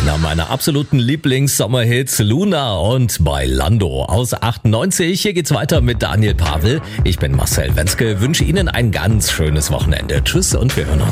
Einer meiner absoluten Lieblings-Sommerhits, Luna und Bailando aus 98. Hier geht's weiter mit Daniel Pavel. Ich bin Marcel Wenzke, wünsche Ihnen ein ganz schönes Wochenende. Tschüss und wir hören uns.